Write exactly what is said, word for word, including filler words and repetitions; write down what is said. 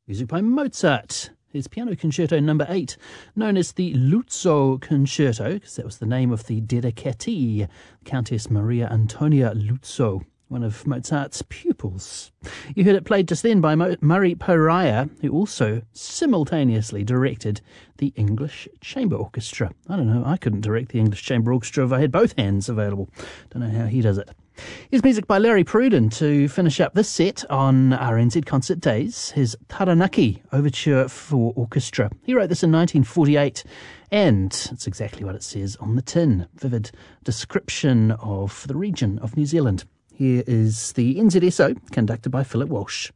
Music by Mozart. His Piano Concerto number eight, known as the Luzzo Concerto, because that was the name of the dedicatee, Countess Maria Antonia Luzzo, one of Mozart's pupils. You heard it played just then by Mo- Murray Pariah, who also simultaneously directed the English Chamber Orchestra. I don't know, I couldn't direct the English Chamber Orchestra if I had both hands available. Don't know how he does it. Here's music by Larry Pruden to finish up this set on R N Z Concert Days, his Taranaki Overture for Orchestra. He wrote this in nineteen forty-eight, and it's exactly what it says on the tin. Vivid description of the region of New Zealand. Here is the N Z S O, conducted by Philip Walsh.